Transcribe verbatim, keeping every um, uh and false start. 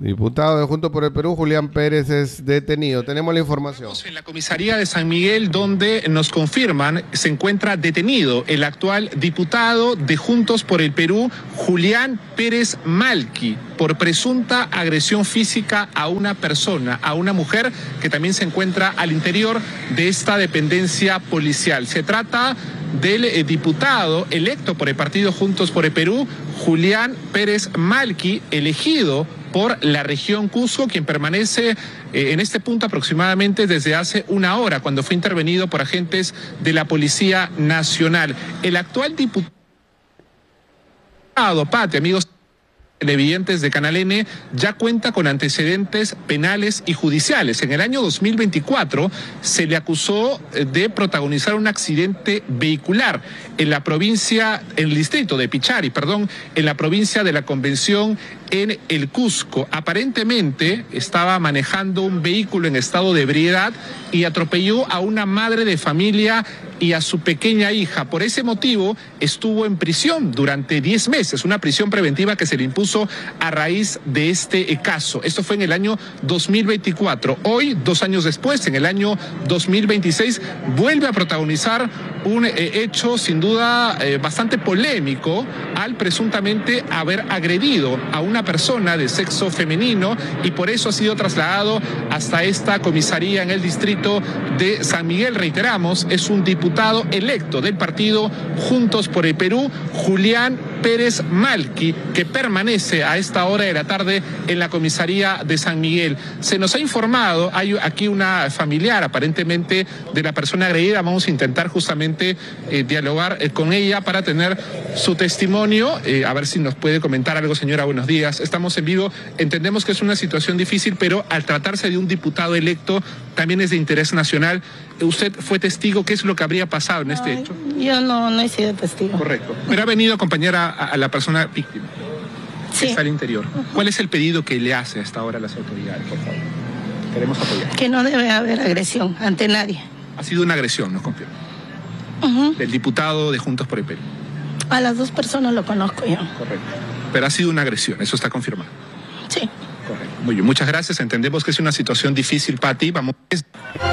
Diputado de Juntos por el Perú, Julián Pérez, es detenido. Tenemos la información. En la comisaría de San Miguel, donde nos confirman se encuentra detenido el actual diputado de Juntos por el Perú, Julián Pérez Malqui, por presunta agresión física a una persona, a una mujer que también se encuentra al interior de esta dependencia policial. Se trata del eh, diputado electo por el partido Juntos por el Perú, Julián Pérez Malqui, elegido por la región Cusco, quien permanece eh, en este punto aproximadamente desde hace una hora, cuando fue intervenido por agentes de la Policía Nacional. El actual diputado, Pati, amigos televidentes de Canal N, ya cuenta con antecedentes penales y judiciales. En el año dos mil veinticuatro se le acusó de protagonizar un accidente vehicular en la provincia, en el distrito de Pichari, perdón, en la provincia de la Convención en el Cusco. Aparentemente estaba manejando un vehículo en estado de ebriedad y atropelló a una madre de familia y a su pequeña hija. Por ese motivo estuvo en prisión durante diez meses, una prisión preventiva que se le impuso a raíz de este caso. Esto fue en el año dos mil veinticuatro. Hoy, dos años después, en el año dos mil veintiséis, vuelve a protagonizar un eh, hecho sin duda eh, bastante polémico al presuntamente haber agredido a una persona de sexo femenino, y por eso ha sido trasladado hasta esta comisaría en el distrito de San Miguel. Reiteramos, es un diputado electo del partido Juntos por el Perú, Julián Pérez Malqui, que permanece a esta hora de la tarde en la comisaría de San Miguel. Se nos ha informado, hay aquí una familiar aparentemente de la persona agredida. Vamos a intentar justamente eh, dialogar eh, con ella para tener su testimonio, eh, a ver si nos puede comentar algo. Señora, buenos días, estamos en vivo. Entendemos que es una situación difícil, pero al tratarse de un diputado electo también es de interés nacional. ¿Usted fue testigo? ¿Qué es lo que habría pasado en este Ay, hecho? Yo no, no he sido testigo. Correcto. Pero ha venido a acompañar a, a la persona víctima. Sí. Está al interior. ¿Cuál es el pedido que le hace hasta ahora a las autoridades, por favor? Queremos apoyar. Que no debe haber agresión ante nadie. Ha sido una agresión, nos confirma. Uh-huh. Del diputado de Juntos por el Perú. A las dos personas lo conozco yo. Correcto. Pero ha sido una agresión, eso está confirmado. Sí. Correcto. Muy bien, muchas gracias. Entendemos que es una situación difícil, Pati. Vamos.